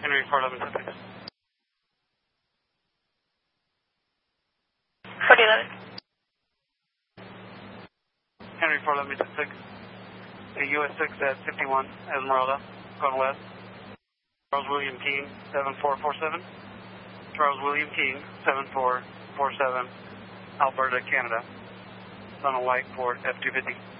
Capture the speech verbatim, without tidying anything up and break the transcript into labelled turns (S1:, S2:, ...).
S1: Henry four eleven ten six.
S2: forty eleven.
S1: Henry four eleven ten six. A U S six at fifty-one Esmeralda, going west. Charles William King, seven four four seven. Charles William King, seven four four seven, Alberta, Canada. On a white Ford F two fifty.